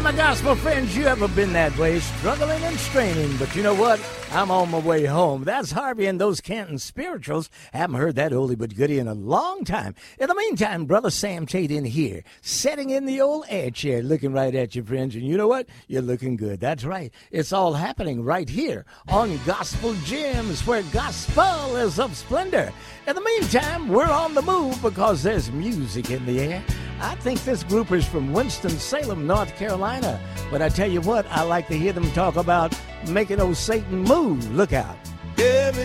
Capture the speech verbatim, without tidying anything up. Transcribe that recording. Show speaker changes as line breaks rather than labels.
my gospel friends, you ever been that way, struggling and straining, but you know what? I'm on my way home. That's Harvey and those Canton Spirituals. Haven't heard that oldie but goodie in a long time. In the meantime, Brother Sam Tate in here, sitting in the old air chair, looking right at you, friends. And you know what? You're looking good. That's right. It's all happening right here on Gospel Gems, where gospel is of splendor. In the meantime, we're on the move because there's music in the air. I think this group is from Winston-Salem, North Carolina. But I tell you what, I like to hear them talk about making old Satan move. Look out.
Every